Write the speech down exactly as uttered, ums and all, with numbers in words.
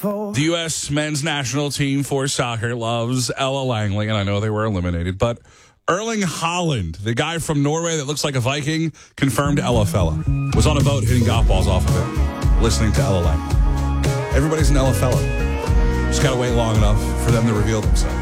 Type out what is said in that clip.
The U S men's national team for soccer loves Ella Langley, and I know they were eliminated, but Erling Haaland, the guy from Norway that looks like a Viking, confirmed Ella fella. Was on a boat hitting golf balls off of it, listening to Ella Langley. Everybody's an Ella fella. Just got to wait long enough for them to reveal themselves.